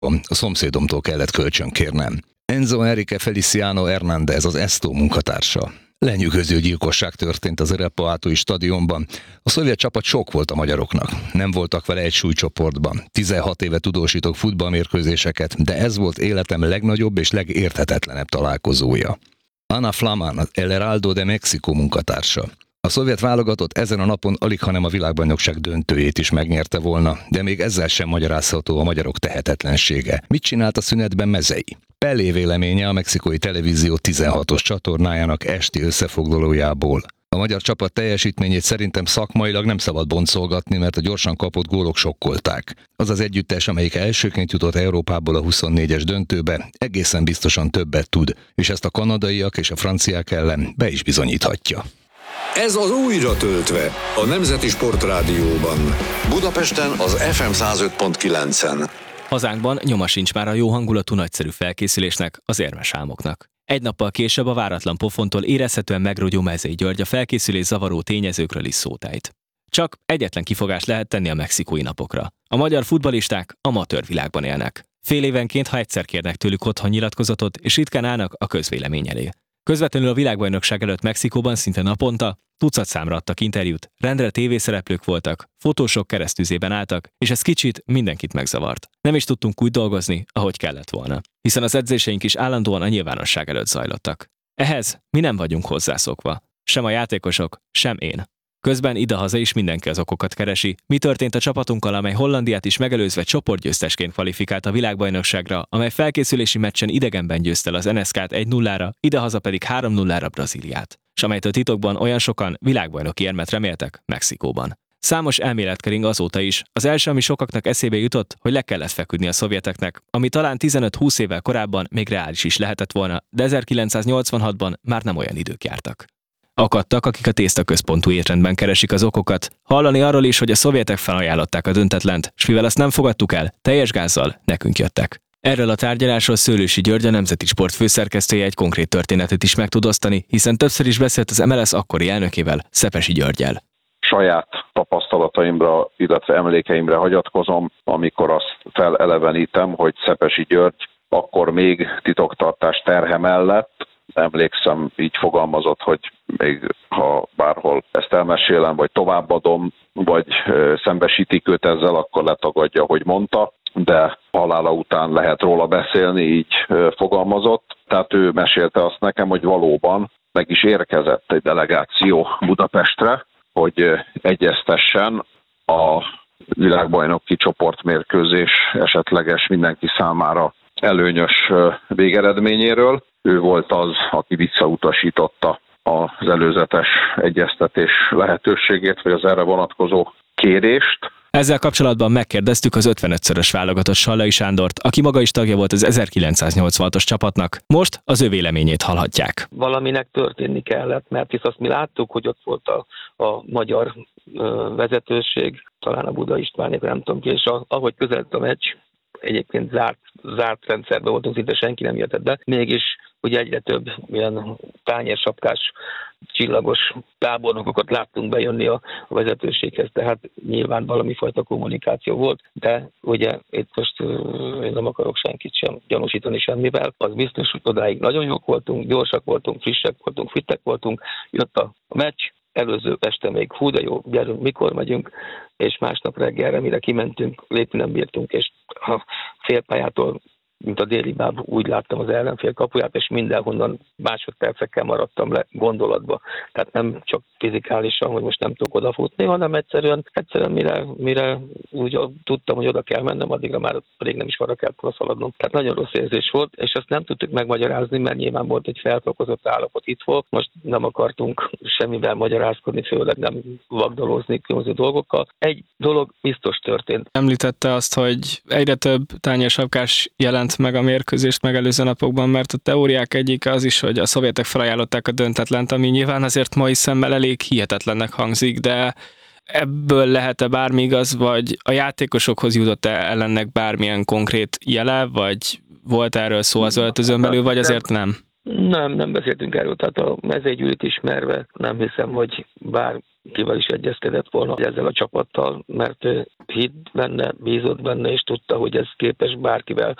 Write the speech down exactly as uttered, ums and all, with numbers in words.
A szomszédomtól kellett kölcsönkérnem. Enzo Enrique Feliciano Hernández, az Esto munkatársa. Lenyűgöző gyilkosság történt az Irapuátui stadionban. A szovjet csapat sok volt a magyaroknak. Nem voltak vele egy súlycsoportban. tizenhat éve tudósítok futballmérkőzéseket, de ez volt életem legnagyobb és legérthetetlenebb találkozója. Ana Flaman, az El Heraldo de México munkatársa. A szovjet válogatott ezen a napon alighanem a világbajnokság döntőjét is megnyerte volna, de még ezzel sem magyarázható a magyarok tehetetlensége. Mit csinált a szünetben Mezei? Pelé véleménye a mexikói televízió tizenhatos csatornájának esti összefoglalójából. A magyar csapat teljesítményét szerintem szakmailag nem szabad boncolgatni, mert a gyorsan kapott gólok sokkolták. Az az együttes, amelyik elsőként jutott Európából a huszonnégyes döntőbe, egészen biztosan többet tud, és ezt a kanadaiak és a franciák ellen be is bizonyíthatja. Ez az Újra töltve, a Nemzeti Sportrádióban. Budapesten az ef em száz öt pont kilencen. Hazánkban nyoma sincs már a jó hangulatú nagyszerű felkészülésnek, az érmes álmoknak. Egy nappal később a váratlan pofontól érezhetően megrogyó Mezei György a felkészülés zavaró tényezőkről is szót ejt. Csak egyetlen kifogást lehet tenni a mexikói napokra. A magyar futballisták amatőr világban élnek. Fél évenként, ha egyszer kérnek tőlük otthon nyilatkozatot, és ritkán állnak a közvélemény elé. Közvetlenül a világbajnokság előtt Mexikóban szinte naponta tucat számra adtak interjút, rendre tévészereplők voltak, fotósok keresztüzében álltak, és ez kicsit mindenkit megzavart. Nem is tudtunk úgy dolgozni, ahogy kellett volna, hiszen az edzéseink is állandóan a nyilvánosság előtt zajlottak. Ehhez mi nem vagyunk hozzászokva, sem a játékosok, sem én. Közben idehaza is mindenki az okokat keresi, mi történt a csapatunkkal, amely Hollandiát is megelőzve csoportgyőztesként kvalifikált a világbajnokságra, amely felkészülési meccsen idegenben győzte el az en es ká-t egy nullára, idehaza pedig három nullára Brazíliát, s amelytől titokban olyan sokan világbajnoki érmet reméltek Mexikóban. Számos elmélet kering azóta is. Az első, ami sokaknak eszébe jutott, hogy le kellett feküdni a szovjeteknek, ami talán tizenöt-húsz évvel korábban még reális is lehetett volna, de ezerkilencszáznyolcvanhatban már nem olyan idők jártak. Akadtak, akik a tésztaközpontú étrendben keresik az okokat. Hallani arról is, hogy a szovjetek felajánlották a döntetlent, s mivel azt nem fogadtuk el, teljes gázzal nekünk jöttek. Erről a tárgyalásról Szőlősi György, a Nemzeti Sport főszerkesztője egy konkrét történetet is meg tud osztani, hiszen többször is beszélt az em el es akkori elnökével, Szepesi Györggyel. Saját tapasztalataimra, illetve emlékeimre hagyatkozom, amikor azt felelevenítem, hogy Szepesi György akkor még titoktartás terhe mellett, emlékszem, így fogalmazott, hogy még ha bárhol ezt elmesélem, vagy továbbadom, vagy szembesítik őt ezzel, akkor letagadja, hogy mondta, de halála után lehet róla beszélni, így fogalmazott. Tehát ő mesélte azt nekem, hogy valóban meg is érkezett egy delegáció Budapestre, hogy egyeztessen a világbajnoki csoportmérkőzés esetleges mindenki számára előnyös végeredményéről. Ő volt az, aki visszautasította az előzetes egyeztetés lehetőségét, vagy az erre vonatkozó kérést. Ezzel kapcsolatban megkérdeztük az ötvenötszörös válogatott Sallai Sándort, aki maga is tagja volt az ezerkilencszáznyolcvanhatos csapatnak. Most az ő véleményét hallhatják. Valaminek történni kellett, mert hisz azt mi láttuk, hogy ott volt a, a magyar ö, vezetőség, talán a Buda Istvánék, nem tudom ki, és a, ahogy közeledett a meccs, egyébként zárt, zárt rendszerben voltunk, szinte senki nem jöhetett be, mégis ugye egyre több ilyen tányérsapkás, csillagos tábornokokat láttunk bejönni a, a vezetőséghez, tehát nyilván valami fajta kommunikáció volt, de ugye itt most uh, én nem akarok senkit sem gyanúsítani semmivel, az biztos, hogy odáig nagyon jók voltunk, gyorsak voltunk, frissek voltunk, fittek voltunk, jött a, a meccs, előző este még hú de jó, gyerünk, mikor megyünk, és másnap reggelre, mire kimentünk, lépni nem bírtunk, és a félpályától, mint a déli báb, úgy láttam az ellenfél kapuját, és mindenhonnan másodpercekkel maradtam le gondolatba. Tehát nem csak fizikálisan, hogy most nem tudok odafutni, hanem egyszerűen, egyszerűen mire, mire úgy tudtam, hogy oda kell mennem, addigra már pedig nem is arra kellett volna szaladnom. Tehát nagyon rossz érzés volt, és azt nem tudtuk megmagyarázni, mert nyilván volt egy felfokozott állapot itt volt. Most nem akartunk semmivel magyarázkodni, főleg nem vagdalózni különböző dolgokkal. Egy dolog biztos történt. Említette azt, hogy egyre több tányérsapkás jelent meg a mérkőzést megelőző napokban, mert a teóriák egyike az is, hogy a szovjetek felajánlották a döntetlent, ami nyilván azért mai szemmel elég hihetetlennek hangzik, de ebből lehet-e bármi igaz, vagy a játékosokhoz jutott-e ellennek bármilyen konkrét jele, vagy volt erről szó az öltözőn belül, vagy azért nem? Nem, nem beszéltünk erről, tehát a Mezei Gyurit ismerve nem hiszem, hogy bárkivel is egyeztetett volna ezzel a csapattal, mert hitt benne, bízott benne, és tudta, hogy ez képes bárkivel